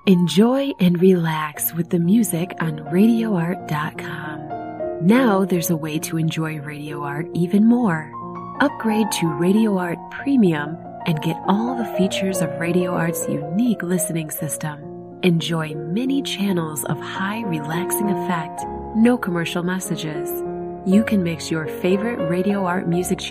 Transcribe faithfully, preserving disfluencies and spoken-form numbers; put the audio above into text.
Enjoy and relax with the music on radio art dot com. Now there's a way to enjoy Radio Art even more. Upgrade to Radio Art Premium and get all the features of Radio Art's unique listening system. Enjoy many channels of high relaxing effect, no commercial messages. You can mix your favorite Radio Art music